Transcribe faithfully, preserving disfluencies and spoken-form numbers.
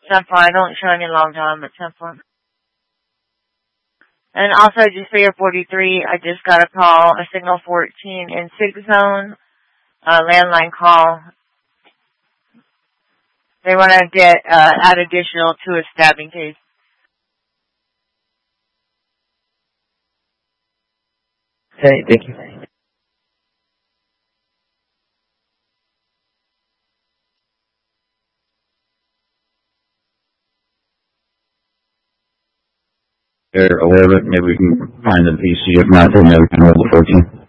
ten four. I don't show any long time, but ten four. And also, just for your forty-three, I just got a call, a signal fourteen in six zone, uh, landline call. They want to get, uh, add additional to a stabbing case. Okay, thank you. They're aware of it. Maybe we can find the P C. If not, then we can roll the fourteen.